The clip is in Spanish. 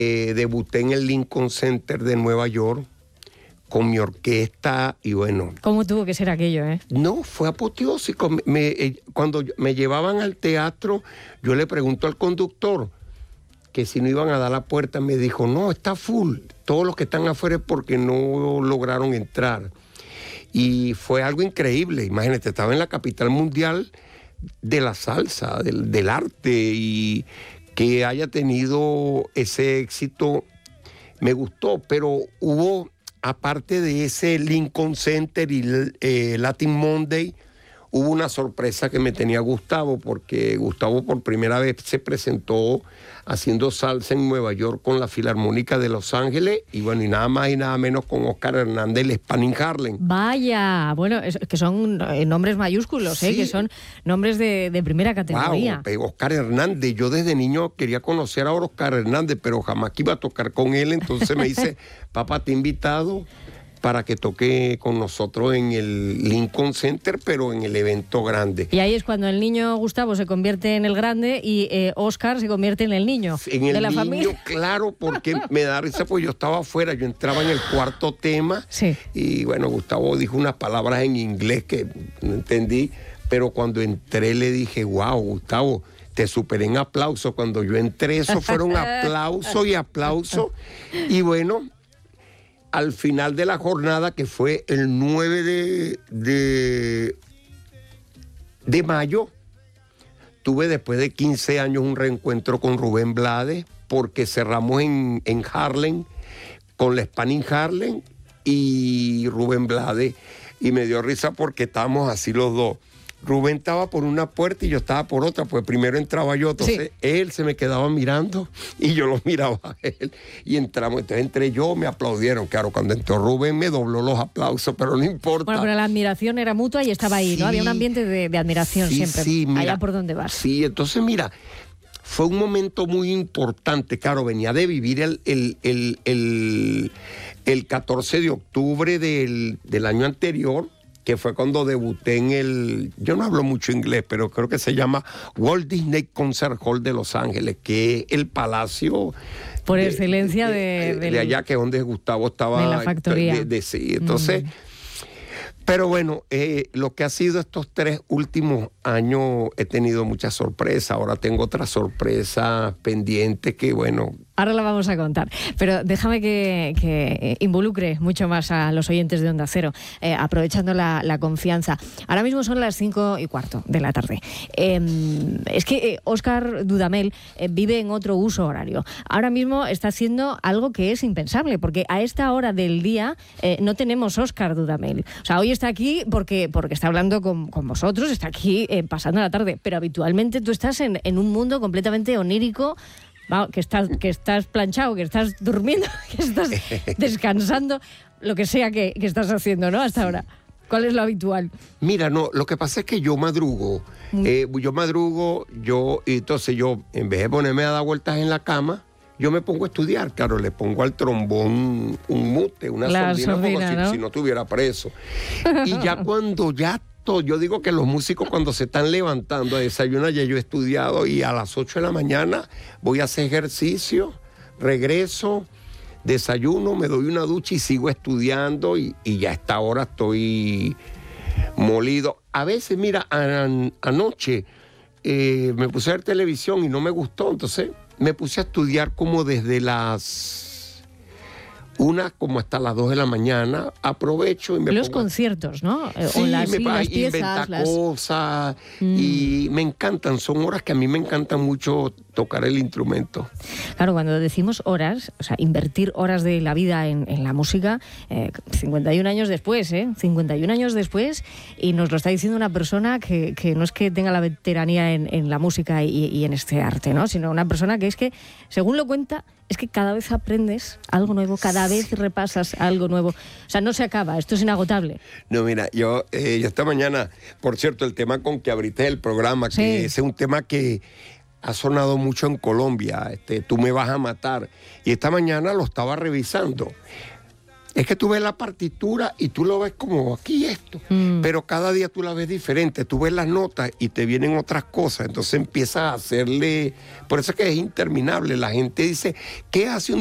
Debuté en el Lincoln Center de Nueva York con mi orquesta y bueno... ¿Cómo tuvo que ser aquello, No, fue apoteósico. Cuando me llevaban al teatro, yo le pregunto al conductor que si no iban a dar la puerta, me dijo, no, está full. Todos los que están afuera es porque no lograron entrar. Y fue algo increíble. Imagínate, estaba en la capital mundial de la salsa, del arte, y que haya tenido ese éxito me gustó, pero hubo, aparte de ese Lincoln Center y Latin Monday, hubo una sorpresa que me tenía Gustavo, porque Gustavo por primera vez se presentó haciendo salsa en Nueva York con la Filarmónica de Los Ángeles, y bueno, y nada más y nada menos con Oscar Hernández, el Spanning Harlem. Vaya, bueno, es que son nombres mayúsculos, sí. Que son nombres de primera categoría. Wow, Oscar Hernández, yo desde niño quería conocer a Oscar Hernández, pero jamás que iba a tocar con él, entonces me dice, papá, te he invitado para que toque con nosotros en el Lincoln Center, pero en el evento grande. Y ahí es cuando el niño Gustavo se convierte en el grande y Oscar se convierte en el niño de la familia. Claro, porque me da risa, pues yo estaba afuera, yo entraba en el cuarto tema, sí. Y bueno, Gustavo dijo unas palabras en inglés que no entendí, pero cuando entré le dije, wow, Gustavo, te superé en aplauso. Cuando yo entré, eso fueron aplauso y aplauso, y bueno... Al final de la jornada, que fue el 9 de mayo, tuve después de 15 años un reencuentro con Rubén Blades, porque cerramos en Harlem, con la Spanning Harlem y Rubén Blades, y me dio risa porque estábamos así los dos. Rubén estaba por una puerta y yo estaba por otra, pues primero entraba yo, entonces sí. Él se me quedaba mirando y yo lo miraba a él, y entramos, entonces entré yo, me aplaudieron, claro, cuando entró Rubén me dobló los aplausos, pero no importa. Bueno, pero la admiración era mutua y estaba ahí, sí, ¿no? Había un ambiente de admiración siempre, sí, mira, allá por donde vas. Sí, entonces mira, fue un momento muy importante, claro, venía de vivir el 14 de octubre del año anterior, que fue cuando debuté en yo no hablo mucho inglés, pero creo que se llama Walt Disney Concert Hall de Los Ángeles, que es el palacio por excelencia de allá, que es donde Gustavo estaba. De la factoría. Sí, entonces, pero bueno, lo que ha sido estos 3 últimos años, he tenido muchas sorpresas, ahora tengo otras sorpresas pendientes que bueno... Ahora la vamos a contar, pero déjame que involucre mucho más a los oyentes de Onda Cero, aprovechando la confianza. Ahora mismo son las 5:15 de la tarde. Es que Óscar Dudamel vive en otro uso horario. Ahora mismo está haciendo algo que es impensable, porque a esta hora del día no tenemos Óscar Dudamel. O sea, hoy está aquí porque está hablando con vosotros, está aquí pasando la tarde, pero habitualmente tú estás en un mundo completamente onírico, que estás planchado, que estás durmiendo, que estás descansando, lo que sea que estás haciendo, ¿no? Hasta ahora. ¿Cuál es lo habitual? Mira, no, lo que pasa es que yo madrugo. Y entonces yo, en vez de ponerme a dar vueltas en la cama, yo me pongo a estudiar. Claro, le pongo al trombón un mute, una sordina, como ¿no? si no estuviera preso. Y ya cuando yo digo que los músicos cuando se están levantando a desayunar, ya yo he estudiado, y a las 8 de la mañana voy a hacer ejercicio, regreso, desayuno, me doy una ducha y sigo estudiando, y ya a esta hora estoy molido. A veces, mira, anoche me puse a ver televisión y no me gustó, entonces me puse a estudiar como desde las 1 como hasta las 2 de la mañana, aprovecho y me los pongo... conciertos, ¿no? Sí, las piezas, cosas, y me encantan, son horas que a mí me encanta mucho tocar el instrumento. Claro, cuando decimos horas, o sea, invertir horas de la vida en la música, 51 años después, 51 años después, y nos lo está diciendo una persona que no es que tenga la veteranía en la música y en este arte, ¿no? Sino una persona que es que, según lo cuenta, es que cada vez aprendes algo nuevo, cada vez repasas algo nuevo. O sea, no se acaba, esto es inagotable. No, mira, yo esta mañana, por cierto, el tema con que abriste el programa, que ese es un tema que ha sonado mucho en Colombia, Tú me vas a matar. Y esta mañana lo estaba revisando. Es que tú ves la partitura y tú lo ves como aquí esto, pero cada día tú la ves diferente, tú ves las notas y te vienen otras cosas, entonces empiezas a hacerle, por eso es que es interminable, la gente dice, ¿qué hace un